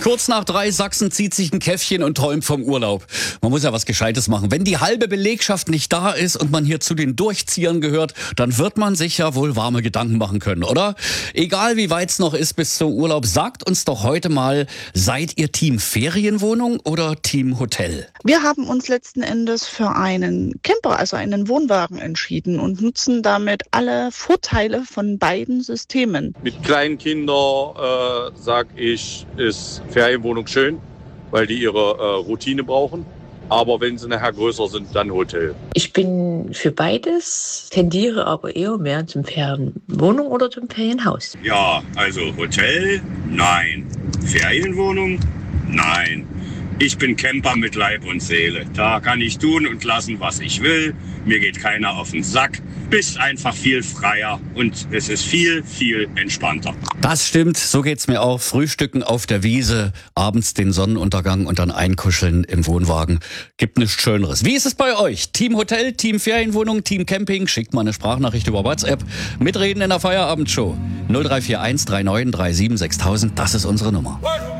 Kurz nach 3, Sachsen zieht sich ein Käffchen und träumt vom Urlaub. Man muss ja was Gescheites machen. Wenn die halbe Belegschaft nicht da ist und man hier zu den Durchziehern gehört, dann wird man sich ja wohl warme Gedanken machen können, oder? Egal wie weit es noch ist bis zum Urlaub, sagt uns doch heute mal, seid ihr Team Ferienwohnung oder Team Hotel? Wir haben uns letzten Endes für einen Camper, also einen Wohnwagen entschieden und nutzen damit alle Vorteile von beiden Systemen. Mit kleinen Kindern, sag ich, ist Ferienwohnung schön, weil die ihre Routine brauchen. Aber wenn sie nachher größer sind, dann Hotel. Ich bin für beides, tendiere aber eher mehr zum Ferienwohnung oder zum Ferienhaus. Ja, also Hotel, nein. Ferienwohnung, nein. Ich bin Camper mit Leib und Seele. Da kann ich tun und lassen, was ich will. Mir geht keiner auf den Sack. Bist einfach viel freier und es ist viel, viel entspannter. Das stimmt, so geht's mir auch. Frühstücken auf der Wiese, abends den Sonnenuntergang und dann einkuscheln im Wohnwagen. Gibt nichts Schöneres. Wie ist es bei euch? Team Hotel, Team Ferienwohnung, Team Camping? Schickt mal eine Sprachnachricht über WhatsApp. Mitreden in der Feierabendshow. 0341 39 37 6000, das ist unsere Nummer.